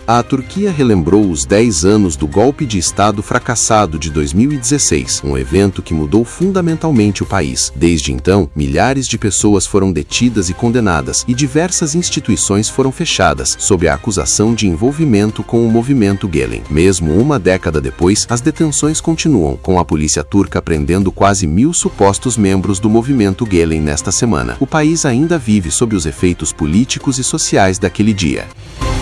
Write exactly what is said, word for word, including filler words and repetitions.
A Turquia relembrou os dez anos do golpe de Estado fracassado de dois mil e dezesseis, um evento que mudou fundamentalmente o país. Desde então, milhares de pessoas foram detidas e condenadas, e diversas instituições foram fechadas, sob a acusação de envolvimento com o movimento Gülen. Mesmo uma década depois, as detenções continuam, com a polícia turca prendendo quase mil supostos membros do movimento Gülen nesta semana. O país ainda vive sob os efeitos políticos e sociais daquele dia.